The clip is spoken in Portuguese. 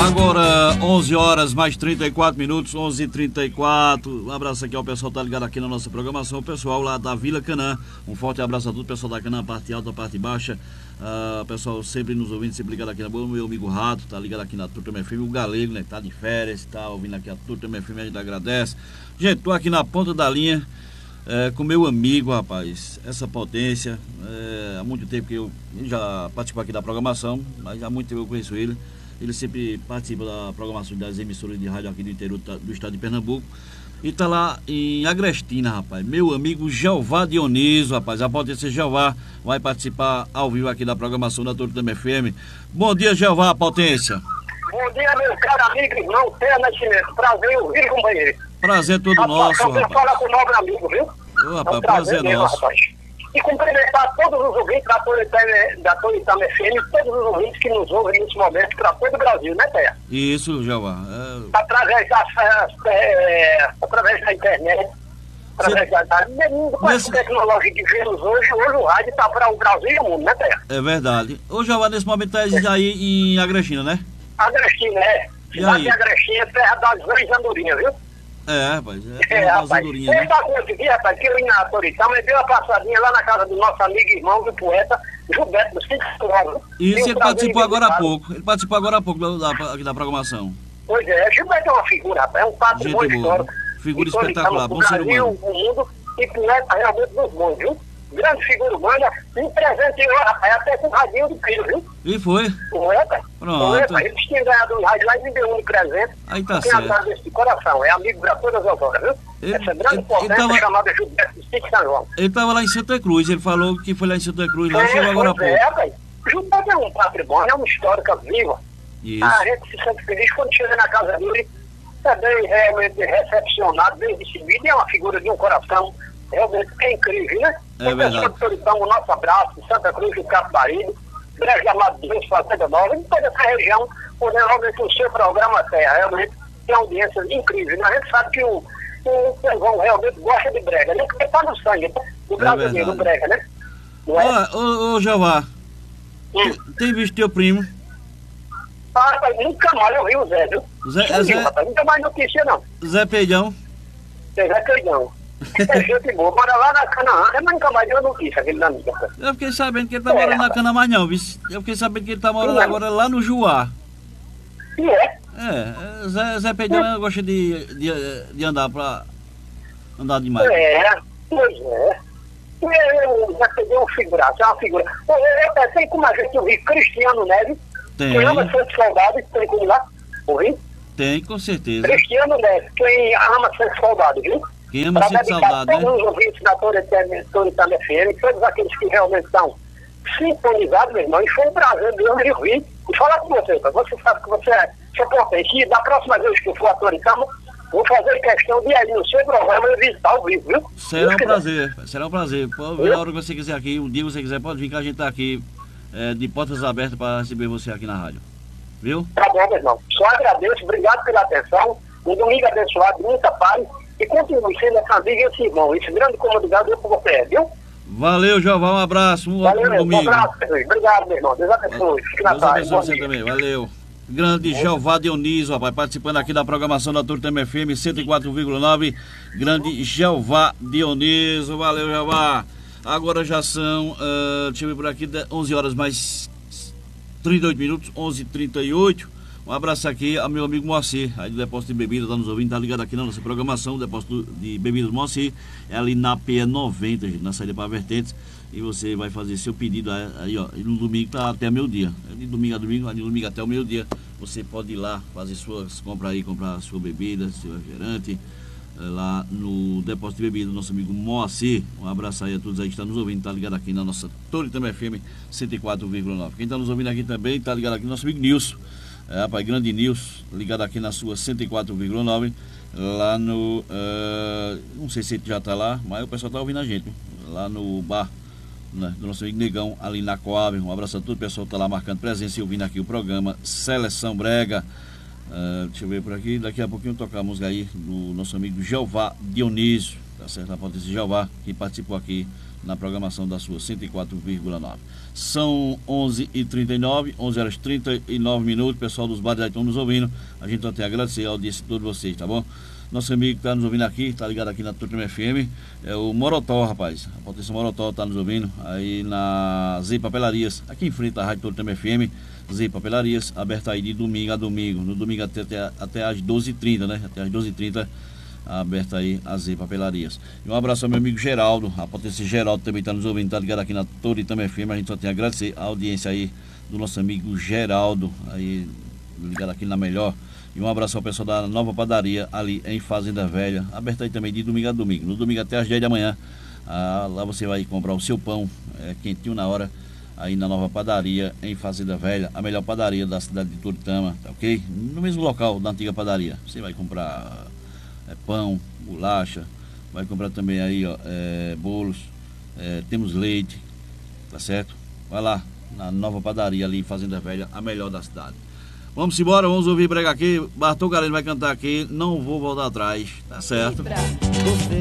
Agora 11 horas mais 34 minutos, 11h34. Um abraço aqui ao pessoal que tá ligado aqui na nossa programação, o pessoal lá da Vila Canaã. Um forte abraço a todo o pessoal da Canaã, parte alta, parte baixa. O pessoal sempre nos ouvindo, sempre ligado aqui na boa. Meu amigo Rato tá ligado aqui na Turma FM. O Galego, né, tá de férias, tá ouvindo aqui a Turma FM, a gente agradece. Gente, tô aqui na ponta da linha com meu amigo, rapaz, essa potência. Há muito tempo que eu já participo aqui da programação, mas há muito tempo eu conheço ele. Ele sempre participa da programação das emissoras de rádio aqui do interior do estado de Pernambuco. E tá lá em Agrestina, rapaz. Meu amigo Jeová Dioniso, rapaz. A potência Jeová vai participar ao vivo aqui da programação da Turma FM. Bom dia, Jeová, potência. Bom dia, meu caro amigo, irmão, Terra Nascimento. Prazer em ouvir, companheiro. Prazer todo nosso, rapaz. Falar com o nobre amigo, viu? Ô, rapaz, prazer mesmo, nosso. Rapaz. E cumprimentar todos os ouvintes da Toritama FM, todos os ouvintes que nos ouvem nesse momento para todo o Brasil, né, Terra? Isso, Jeová. Através da internet, através da tecnologia que vemos hoje o rádio está para o Brasil e o mundo, né, Terra? É verdade. Ô, Jeová, nesse momento está aí em Agrestina, né? Agrestina, cidade de Agrestina, terra das grandes andorinhas, viu? Rapaz. Rapaz. Né? Você tá conseguindo, rapaz, que eu ia na Toritama, eu dei uma passadinha lá na casa do nosso amigo e irmão, do poeta Gilberto dos Cinco Povos. Isso, ele participou agora há pouco. Ele participou agora há pouco aqui da programação. Pois é, Gilberto é uma figura, rapaz, é um patrimônio histórico. Figura espetacular, bom ser humano. O mundo e poeta realmente dos bons, viu? Grande figura humana, me presenteou, rapaz, até com o radinho do filho, viu? E foi? Poeta. Pronto. Eles tinham ganhado um rádio lá e me deu um de presente. Aí tá certo. certo. Desse coração, é amigo para todas as horas, viu? Essa grande potência chamada Gilberto de Sítio São João. Ele estava lá em Santa Cruz, ele falou que foi lá em Santa Cruz, lá chegou agora há pouco. Rapaz. Gilberto é um patrimônio, é uma histórica viva. Isso. A gente se sente feliz quando chega na casa dele, é bem realmente recepcionado, bem recebido, e é uma figura de um coração realmente incrível, né? É verdade. Então, o nosso abraço, Santa Cruz do Capibaribe, Brejo Amado de Deus, Fazenda Nova, e toda essa região, onde realmente o seu programa Terra realmente tem audiências incríveis. A gente sabe que o povão realmente gosta de brega, né? Porque está no sangue, né? Do brasileiro, do brega, né? Ô, Jeová, tem visto teu primo? Rapaz, nunca mais eu vi o Zé, viu? Rapaz, nunca mais notícia, não. Zé Peidão? Zé Peidão. É gente boa, mora lá na Canaã, mas nunca mais deu notícia, aquele amigo. Eu fiquei sabendo que ele tá morando na Canaã mais não, viu? Eu fiquei sabendo que ele tá morando agora lá no Juá. E é? Zé Peidão gosta de andar demais. Pois é. O Zé Peidão é uma figuraça, é uma figura. Tem como a gente ouvir Cristiano Neves, tem. Quem ama ser soldado, tem como lá ouvir? Tem, com certeza. Cristiano Neves, quem ama ser soldado, viu? Quem ama ser soldado, né? Todos os ouvintes da Toritama FM, todos aqueles que realmente estão sintonizados, meu irmão, e foi um prazer de eu ouvir e falar com você, você sabe que você é potente, e da próxima vez que eu for a Toritama, vou fazer questão de ir no seu programa e visitar ao vivo, viu? Será um prazer. Pode vir a hora que você quiser aqui, um dia que você quiser, pode vir que a gente tá aqui de portas abertas para receber você aqui na rádio. Viu? Tá bom, meu irmão. Só agradeço, obrigado pela atenção, um domingo abençoado, muita paz, e continue sendo essa amiga e esse irmão, esse grande comandante que você é, viu? Valeu, Jeová, um abraço, Valeu, domingo. Um abraço, obrigado, meu irmão, Deus abençoe, fique na paz. Deus abençoe você também, valeu. Grande Jeová Dioniso, rapaz, participando aqui da programação da Turma FM 104,9. Grande Jeová Dioniso, valeu, Jeová. Agora já são, deixa eu ver por aqui, 11 horas mais 38 minutos, 11h38. Um abraço aqui ao meu amigo Moacir, aí do Depósito de Bebidas, tá nos ouvindo, tá ligado aqui na nossa programação. O Depósito de Bebidas Moacir é ali na PE90, gente, na saída para Vertentes. E você vai fazer seu pedido aí, ó. E no domingo tá até meio-dia. De domingo a domingo, de domingo até o meio-dia. Você pode ir lá, fazer suas compras aí, comprar sua bebida, seu refrigerante, lá no Depósito de Bebidas do nosso amigo Moacir. Um abraço aí a todos aí que estão nos ouvindo, tá ligado aqui na nossa Toritama FM 104,9. Quem tá nos ouvindo aqui também, tá ligado aqui no nosso amigo Nilson. Rapaz, grande Nilson, ligado aqui na sua 104,9, lá no, não sei se ele já tá lá, mas o pessoal tá ouvindo a gente, lá no bar, né, do nosso amigo Negão, ali na Coab. Um abraço a todo o pessoal que tá lá marcando presença e ouvindo aqui o programa Seleção Brega. Deixa eu ver por aqui, daqui a pouquinho tocar a música aí do nosso amigo Jeová Dionísio, tá certo? A potência Jeová, que participou aqui na programação da sua 104,9. São 11h39, 11h39, pessoal dos bares aí estão nos ouvindo. A gente tem que agradecer a audiência de todos vocês, tá bom? Nosso amigo que está nos ouvindo aqui, está ligado aqui na Turma FM, é o Morotó, rapaz. A potência Morotó está nos ouvindo aí na Z Papelarias, aqui em frente à Rádio Turma FM. Z Papelarias, aberta aí de domingo a domingo, no domingo até às 12h30, né? Até às 12h30, aberta aí a Z Papelarias. E um abraço ao meu amigo Geraldo, a potência Geraldo também está nos ouvindo, está ligado aqui na Turma FM. A gente só tem a agradecer a audiência aí do nosso amigo Geraldo, aí ligado aqui na Melhor. E um abraço ao pessoal da Nova Padaria, ali em Fazenda Velha, aberta aí também de domingo a domingo. No domingo até às 10 da manhã, lá você vai comprar o seu pão quentinho na hora, aí na Nova Padaria, em Fazenda Velha, a melhor padaria da cidade de Toritama, tá ok? No mesmo local da antiga padaria. Você vai comprar pão, bolacha, vai comprar também aí, ó, bolos, temos leite, tá certo? Vai lá, na Nova Padaria, ali em Fazenda Velha, a melhor da cidade. Vamos embora, vamos ouvir brega aqui. Bartol Galeno vai cantar aqui, Não Vou Voltar Atrás, tá certo?